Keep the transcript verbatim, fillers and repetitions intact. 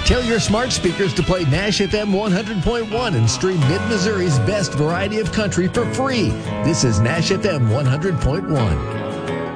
Tell your smart speakers to play Nash F M one hundred point one and stream Mid-Missouri's best variety of country for free. This is Nash F M one hundred point one.